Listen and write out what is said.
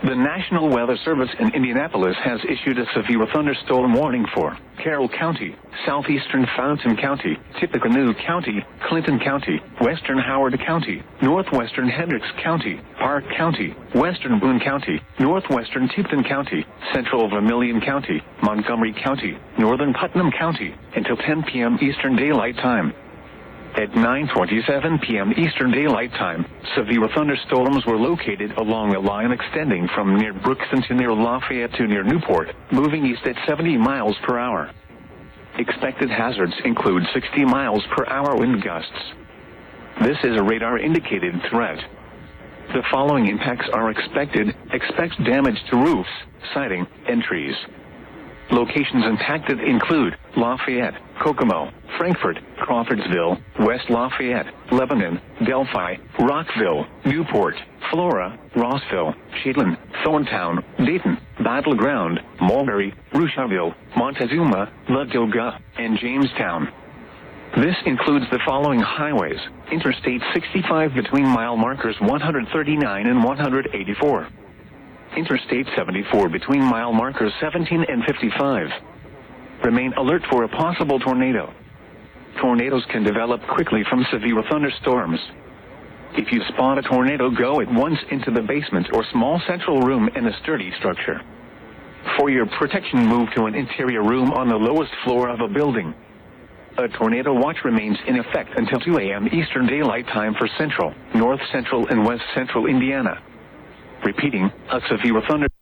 The National Weather Service in Indianapolis has issued a severe thunderstorm warning for Carroll County, southeastern Fountain County, Tippecanoe County, Clinton County, western Howard County, northwestern Hendricks County, Park County, western Boone County, northwestern Tipton County, central Vermilion County, Montgomery County, northern Putnam County, until 10 p.m. Eastern Daylight Time. At 9:27 p.m. Eastern Daylight Time, severe thunderstorms were located along a line extending from near Brookston to near Lafayette to near Newport, moving east at 70 miles per hour. Expected hazards include 60 miles per hour wind gusts. This is a radar-indicated threat. The following impacts are expected. Expect damage to roofs, siding, and trees. Locations impacted include Lafayette, Kokomo, Frankfort, Crawfordsville, West Lafayette, Lebanon, Delphi, Rockville, Newport, Flora, Rossville, Shadeland, Thorntown, Dayton, Battleground, Mulberry, Rushville, Montezuma, Ladoga, and Jamestown. This includes the following highways: Interstate 65 between mile markers 139 and 184. Interstate 74 between mile markers 17 and 55. Remain alert for a possible tornado. Tornadoes can develop quickly from severe thunderstorms. If you spot a tornado, go at once into the basement or small central room in a sturdy structure. For your protection, move to an interior room on the lowest floor of a building. A tornado watch remains in effect until 2 a.m. Eastern Daylight Time for central, north central, and west central Indiana. Repeating, a severe thunder